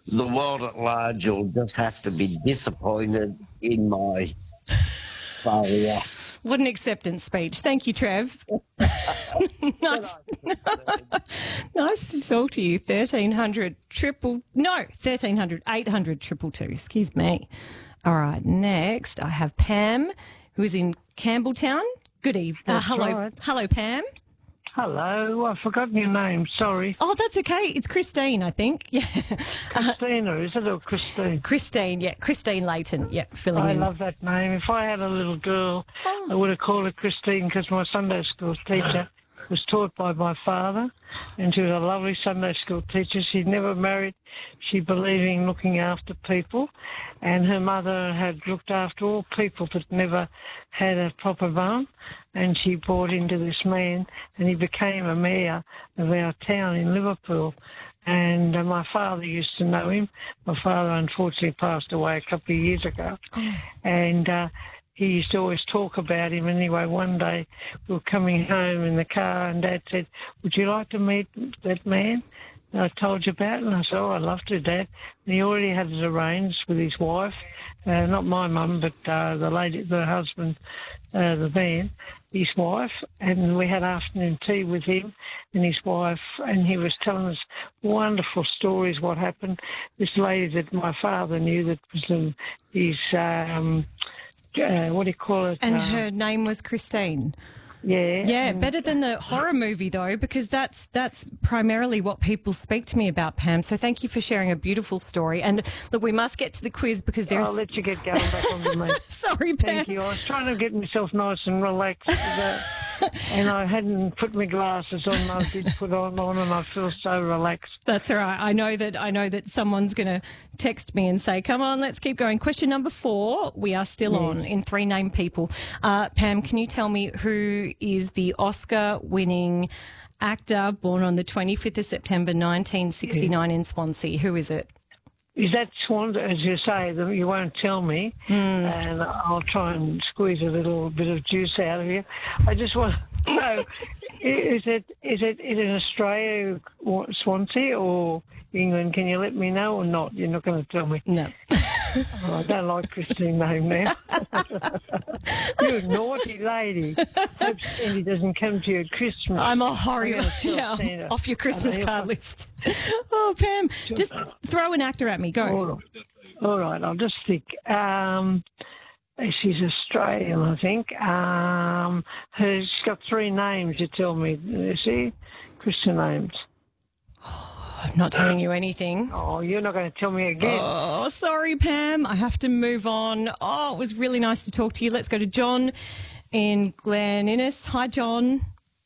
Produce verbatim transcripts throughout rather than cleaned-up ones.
the world at large will just have to be disappointed in my failure. What an acceptance speech. Thank you, Trev. nice. nice to talk to you. thirteen hundred triple, no, thirteen hundred eight hundred triple two. Excuse me. All right, next I have Pam, who is in Campbelltown. Good evening. Uh, hello, right. hello, Pam. Hello, I've forgotten your name, sorry. Oh, that's okay. It's Christine, I think. Yeah. Christina, is it, or Christine? Christine, yeah. Christine Layton, yeah, filling I in. love that name. If I had a little girl, Oh. I would have called her Christine because my Sunday school teacher was taught by my father, and she was a lovely Sunday school teacher. She never married. She believed in looking after people, and her mother had looked after all people but never had a proper mum, and she brought into this man, and he became a mayor of our town in Liverpool. And uh, my father used to know him. My father unfortunately passed away a couple of years ago, and uh, he used to always talk about him. Anyway, one day we were coming home in the car and Dad said, would you like to meet that man I told you about? And I said, oh, I'd love to, Dad. And he already had it arranged with his wife, uh, not my mum, but uh, the lady, the husband, uh, the man, his wife. And we had afternoon tea with him and his wife, and he was telling us wonderful stories, what happened. This lady that my father knew that was um, his... Um, Uh, what do you call it? And uh, her name was Christine. Yeah. Yeah, and, better than the horror movie, though, because that's that's primarily what people speak to me about, Pam. So thank you for sharing a beautiful story. And look, we must get to the quiz because there's... I'll let you get going back on the me. Sorry, Pam. Thank you. I was trying to get myself nice and relaxed, uh, and I hadn't put my glasses on. I did put on on, and I feel so relaxed. That's all right. I know that I know that someone's going to text me and say, come on, let's keep going. Question number four. We are still Yeah. on in three named people. Uh, Pam, can you tell me who is the Oscar-winning actor born on the twenty-fifth of September nineteen sixty-nine in Swansea? Who is it? Is that Swan, as you say, that you won't tell me, Mm. and I'll try and squeeze a little bit of juice out of you. I just want to know, is it is it is it Australia, Swansea, or England? Can you let me know or not? You're not going to tell me. No. Oh, I don't like Christine name now. You naughty lady. Hope Sandy doesn't come to you at Christmas. I'm a horrible, I'm gonna tell yeah, Santa. off your Christmas I card know. list. Oh, Pam, just throw an actor at me. Go. All right, all right. I'll just think. Um, she's Australian, I think. Um, her, she's got three names. You tell me. You see, Christian names. I'm not telling you anything. Oh, you're not going to tell me again. Oh, sorry, Pam. I have to move on. Oh, it was really nice to talk to you. Let's go to John in Glen Innes. Hi, John.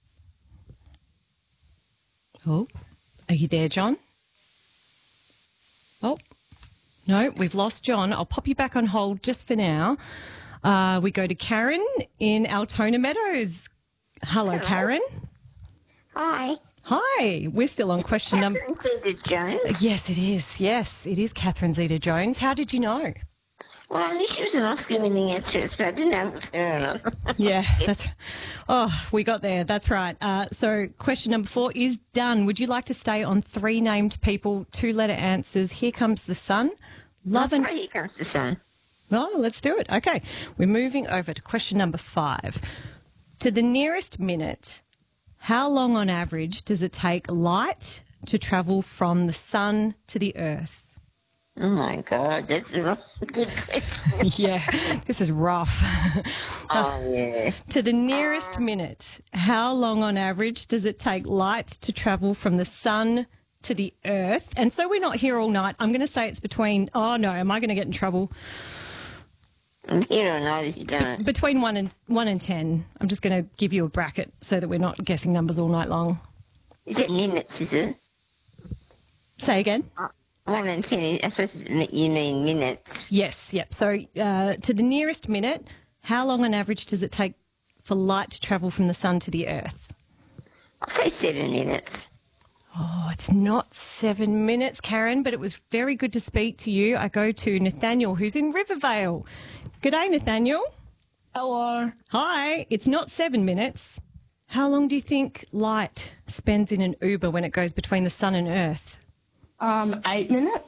Oh, are you there, John? Oh, no, we've lost John. I'll pop you back on hold just for now. Uh, we go to Karen in Altona Meadows. Hello, Hello. Karen. Hi. Hi. We're still on question number... Catherine Zeta-Jones. Yes, it is. Yes, it is Catherine Zeta-Jones. How did you know? Well, I knew she was an Oscar-winning actress, but I didn't know it was her or not. Yeah, that's... Oh, we got there. That's right. Uh, so question number four is done. Would you like to stay on three named people, two-letter answers? Here comes the sun. Love and... Here comes the sun. Oh, let's do it. Okay. We're moving over to question number five. To the nearest minute, how long on average does it take light to travel from the sun to the earth? Oh, my God, that's a good question. Yeah, this is rough. Oh, yeah. To the nearest minute, how long on average does it take light to travel from the sun to the earth? And so we're not here all night. I'm going to say it's between, oh no, am I going to get in trouble? I'm here or not if you don't. Between one and one and ten. I'm just going to give you a bracket so that we're not guessing numbers all night long. Is it minutes, is it? Say again. Uh, One and ten, I suppose you mean minutes. Yes, yep. So uh, to the nearest minute, how long on average does it take for light to travel from the sun to the earth? I'll say seven minutes. Oh, it's not seven minutes, Karen, but it was very good to speak to you. I go to Nathaniel, who's in Rivervale. Good day, Nathaniel. Hello. Hi. It's not seven minutes. How long do you think light spends in an Uber when it goes between the sun and earth? Um, eight minutes.